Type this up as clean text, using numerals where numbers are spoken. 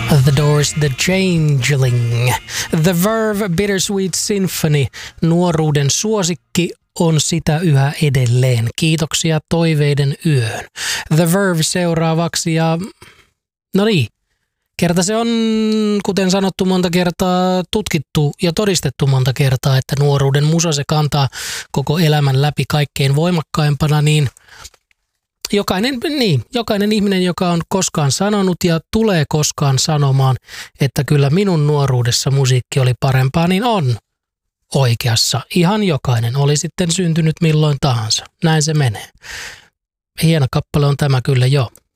The Doors, The Changeling. The Verve, Bittersweet Symphony. Nuoruuden suosikki on sitä yhä edelleen. Kiitoksia toiveiden yöön. The Verve seuraavaksi ja no niin. Kerta se on, kuten sanottu monta kertaa, tutkittu ja todistettu monta kertaa, että nuoruuden musa se kantaa koko elämän läpi kaikkein voimakkaimpana, niin jokainen ihminen, joka on koskaan sanonut ja tulee koskaan sanomaan, että kyllä minun nuoruudessa musiikki oli parempaa, niin on oikeassa. Ihan jokainen, oli sitten syntynyt milloin tahansa. Näin se menee. Hieno kappale on tämä kyllä jo.